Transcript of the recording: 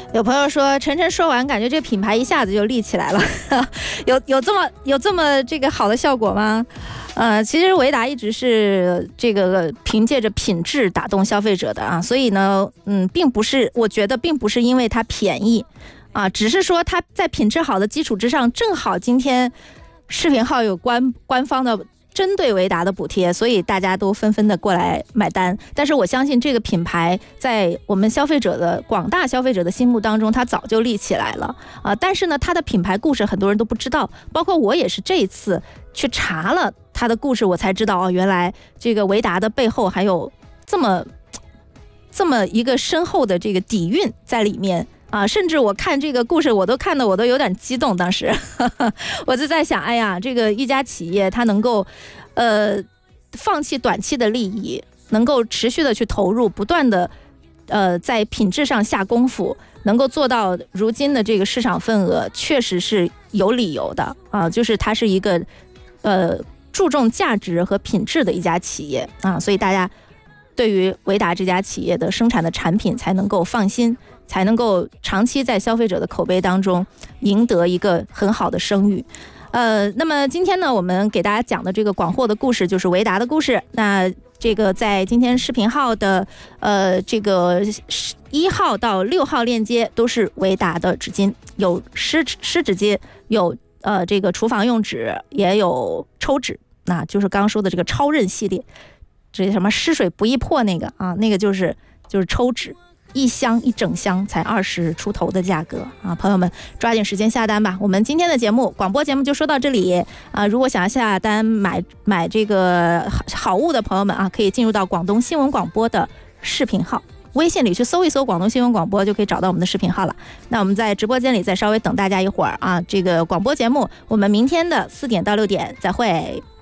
有朋友说晨晨说完感觉这个品牌一下子就立起来了有这么这个好的效果吗？其实维达一直是这个凭借着品质打动消费者的啊，所以呢并不是，我觉得并不是因为它便宜啊，只是说它在品质好的基础之上，正好今天视频号有官方的针对维达的补贴，所以大家都纷纷的过来买单。但是我相信这个品牌在我们广大消费者的心目当中，它早就立起来了啊。但是呢，它的品牌故事很多人都不知道，包括我也是这一次去查了它的故事，我才知道哦，原来这个维达的背后还有这么一个深厚的这个底蕴在里面。甚至我看这个故事，我都有点激动。当时我就在想，哎呀，这个一家企业它能够放弃短期的利益，能够持续的去投入，不断的在品质上下功夫，能够做到如今的这个市场份额，确实是有理由的啊。就是它是一个注重价值和品质的一家企业啊，所以大家对于维达这家企业的生产的产品才能够放心，才能够长期在消费者的口碑当中赢得一个很好的声誉。那么今天呢，我们给大家讲的这个广货的故事就是维达的故事。那这个在今天视频号的这个1号到6号链接都是维达的纸巾，有湿纸巾，有这个厨房用纸，也有抽纸，那就是刚刚说的这个超韧系列，这什么湿水不易破那个啊，那个就是抽纸，一整箱才20出头的价格啊！朋友们抓紧时间下单吧。我们今天的广播节目就说到这里啊！如果想要下单买这个好物的朋友们啊，可以进入到广东新闻广播的视频号，微信里去搜一搜广东新闻广播，就可以找到我们的视频号了。那我们在直播间里再稍微等大家一会儿啊！这个广播节目我们明天的4点到6点再会。